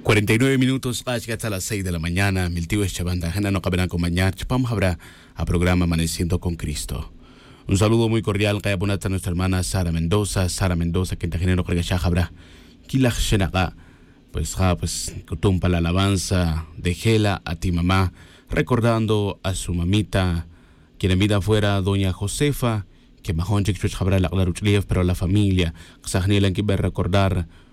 49 minutos hasta las 6 de la mañana. Miltivo Chabanda, Jana no caben acompañar. Chapam habrá a programa Amaneciendo con Cristo. Un saludo muy cordial que a nuestra hermana Sara Mendoza, que en Tajinero Cregasha habrá. Kilach Shenaga, pues cutumpa la alabanza de Gela a ti mamá, recordando a su mamita, quien en vida fuera doña Josefa, que mahon habrá la claruchliev, pero la familia, que se que recordar